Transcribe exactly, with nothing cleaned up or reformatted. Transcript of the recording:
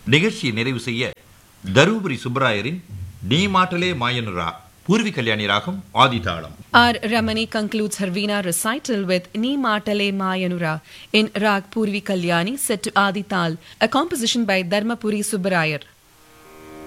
நிகழ்ச்சியை நிறைவு செய்ய தருமபுரி சுப்பராயரின் நீ மாட்டலே மாயனுரா Purvi Kalyani Ragam Adithalam. R. Ramani concludes her Veena recital with Ni Matale Mayanura in Rag Purvi Kalyani set to Adital, a composition by Dharmapuri Subbarayar.